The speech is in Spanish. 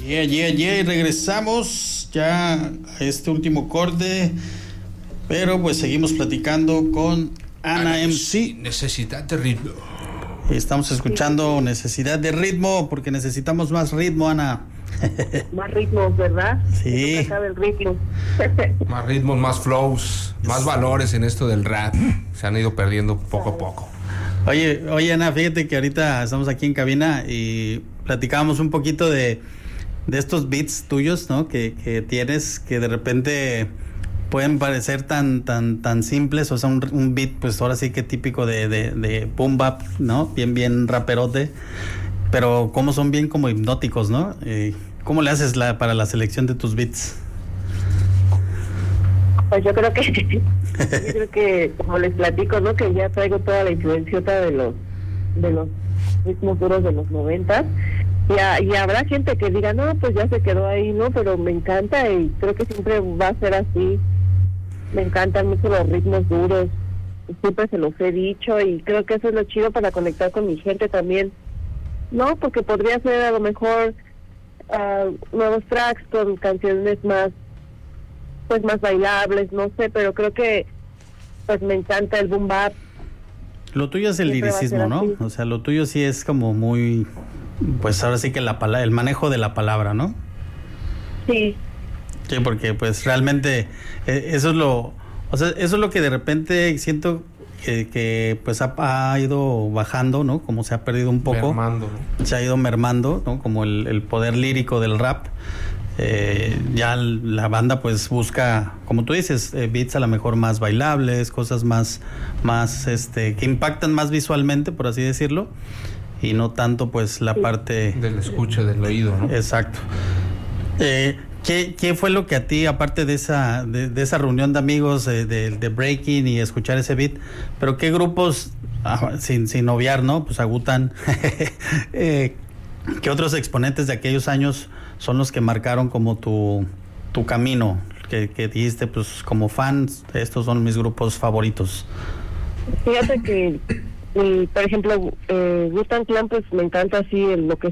Y regresamos ya a este último corte, pero pues seguimos platicando con Ana MC. Necesidad de ritmo. Estamos escuchando Necesidad de Ritmo, porque necesitamos más ritmo, Ana. Más ritmos, ¿verdad? Sí. El ritmo. Más ritmos, más flows, más valores en esto del rap. Se han ido perdiendo poco a poco. Oye, Ana, fíjate que ahorita estamos aquí en cabina y platicábamos un poquito de estos beats tuyos, ¿no? Que tienes, que de repente pueden parecer tan simples, o sea, un beat, pues ahora sí que típico de boom bap, ¿no? Bien raperote, pero como son bien como hipnóticos, ¿no? ¿Cómo le haces para la selección de tus beats? Pues yo creo que como les platico, ¿no? Que ya traigo toda la influenciota de los ritmos duros de los 90. Y habrá gente que diga, no, pues ya se quedó ahí, ¿no? Pero me encanta y creo que siempre va a ser así. Me encantan mucho los ritmos duros, siempre se los he dicho y creo que eso es lo chido para conectar con mi gente también, ¿no? Porque podría ser a lo mejor nuevos tracks con canciones más bailables, no sé, pero creo que pues me encanta el boom bap. Lo tuyo es el liricismo, ¿no? O sea, lo tuyo sí es como muy, pues ahora sí que el manejo de la palabra, ¿no? Sí. Sí, porque pues realmente eso es lo que de repente siento que pues ha ido bajando, ¿no? Como se ha perdido un poco. Mermando, ¿no? Se ha ido mermando, ¿no? Como el poder lírico del rap. Ya la banda pues busca, como tú dices, beats a lo mejor más bailables, cosas más que impactan más visualmente, por así decirlo, y no tanto pues la parte del escucha, del oído, ¿no? Exacto. ¿Qué fue lo que a ti, aparte de esa reunión de amigos de breaking y escuchar ese beat, pero qué grupos, sin obviar, ¿no? Pues a Wu-Tang, ¿qué otros exponentes de aquellos años son los que marcaron como tu camino? Que dijiste, pues como fans, estos son mis grupos favoritos. Fíjate que, por ejemplo, Wu-Tang Clan, pues me encanta así lo que